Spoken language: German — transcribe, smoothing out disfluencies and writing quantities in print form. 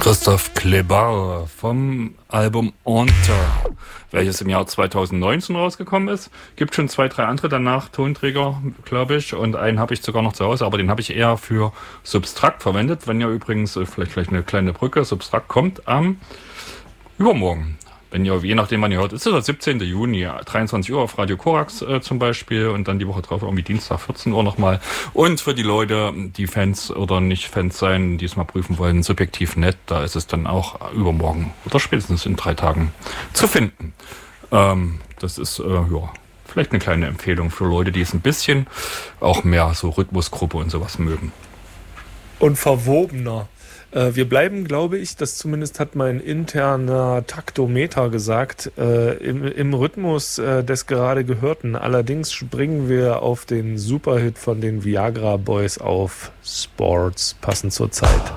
Christoph Kleber vom Album Enter, welches im Jahr 2019 rausgekommen ist. Gibt schon 2, 3 andere danach, Tonträger, glaube ich. Und einen habe ich sogar noch zu Hause, aber den habe ich eher für Substrakt verwendet. Wenn ihr übrigens, vielleicht gleich eine kleine Brücke, Substrakt kommt am übermorgen. Wenn ihr, je nachdem wann ihr hört, ist es der 17. Juni, 23 Uhr auf Radio Korax zum Beispiel und dann die Woche drauf irgendwie Dienstag 14 Uhr nochmal. Und für die Leute, die Fans oder nicht Fans sein, die es mal prüfen wollen, subjektiv nett, da ist es dann auch übermorgen oder spätestens in 3 Tagen zu finden. Das ist, vielleicht eine kleine Empfehlung für Leute, die es ein bisschen auch mehr so Rhythmusgruppe und sowas mögen. Und verwobener. Wir bleiben, glaube ich, das zumindest hat mein interner Taktometer gesagt, im Rhythmus des gerade Gehörten. Allerdings springen wir auf den Superhit von den Viagra Boys auf, Sports, passend zur Zeit.